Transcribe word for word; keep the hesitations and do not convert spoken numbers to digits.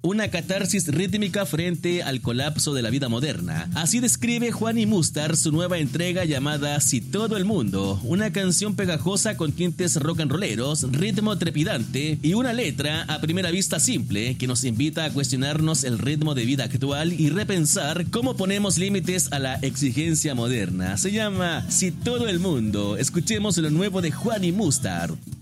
una catarsis rítmica frente al colapso de la vida moderna. Así describe Juan y Mustar su nueva entrega llamada Si todo el mundo, una canción pegajosa con tintes rock and rolleros, ritmo trepidante y una letra a primera vista simple que nos invita a cuestionarnos el ritmo de vida actual y repensar cómo ponemos límites a la exigencia moderna. Se llama Si todo el mundo. Escuchemos lo nuevo de Juan y Mustar.